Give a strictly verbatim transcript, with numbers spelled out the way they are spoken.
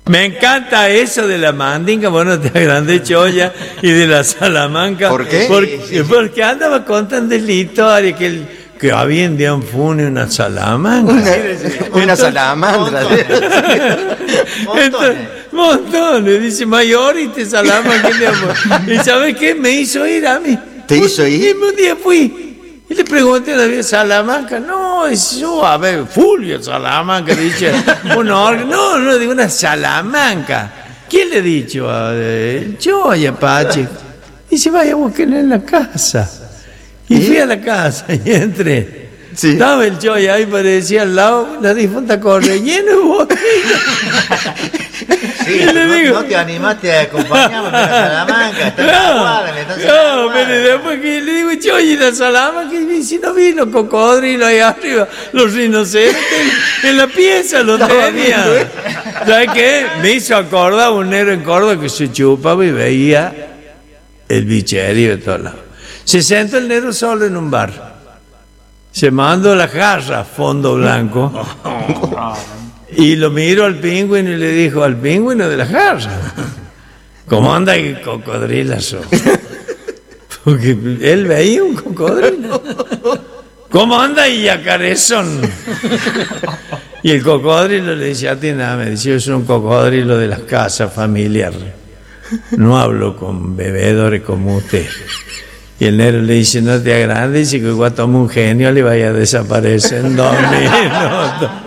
Me encanta eso de la mandinga, bueno, te agrandé choya, y de la salamanca. ¿Por qué? Porque, Sí, sí. porque andaba contando la historia que, el, que había en Dianfune una salamanca. Una, una salamandra. Entonces, montones. Dice, mayor y te salamanca. ¿Y sabes qué? Me hizo ir a mí. ¿Te hizo ir? Y un día fui. Y le pregunté a David Salamanca, no, es yo, a ver, Fulvio Salamanca, le dije, un órgano, no, no, digo una Salamanca. ¿Quién le ha dicho? Eh, yo y Apache. Dice, vaya, búsquenlo en la casa. Y fui a la casa y entré. Sí. Estaba el Choy ahí, parecía al lado, la difunta corre, lleno de botella. Sí, Y le no, digo- no te animaste a acompañarme a la Salamanca, está en la No, cuadra, me están no, sacando la pero cuadra. después que le digo, yo, y la Salamanca, y me dice, no vi los cocodrilos ahí arriba, los rinocerontes, en la pieza los tenía. ¿Sabes qué? Me hizo acordar un negro en Córdoba que se chupaba y veía el bicherío de todos lados. Se sentó el negro solo en un bar. Se mandó la jarra, fondo blanco. Y lo miró al pingüino y le dijo, al pingüino de la jarra, ¿cómo anda el cocodrilazo? Porque él veía un cocodrilo. ¿Cómo anda y yacarezón? Y el cocodrilo le dice, atiéndame, me dice, yo soy un cocodrilo de las casas familiares. No hablo con bebedores como usted. Y el negro le dice, no te agrandes, dice que igual toma un genio le vaya a desaparecer en dos minutos.